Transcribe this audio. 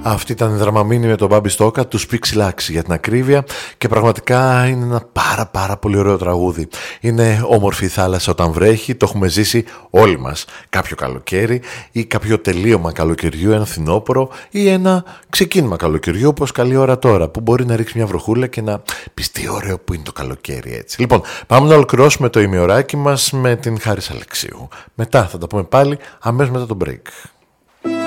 Αυτή ήταν η Δραμαμίνη με τον Μπάμπη Στόκα, του Σπίξιλάξ για την ακρίβεια, και πραγματικά είναι ένα πάρα πολύ ωραίο τραγούδι. Είναι όμορφη η θάλασσα όταν βρέχει, το έχουμε ζήσει όλοι μας κάποιο καλοκαίρι ή κάποιο τελείωμα καλοκαιριού, ένα φθινόπωρο ή ένα ξεκίνημα καλοκαιριού, όπως καλή ώρα τώρα που μπορεί να ρίξει μια βροχούλα και να πεις τι ωραίο που είναι το καλοκαίρι, έτσι. Λοιπόν, πάμε να ολοκληρώσουμε το ημιωράκι μας με την Χάρις Αλεξίου. Μετά θα τα πούμε πάλι αμέσως μετά το break.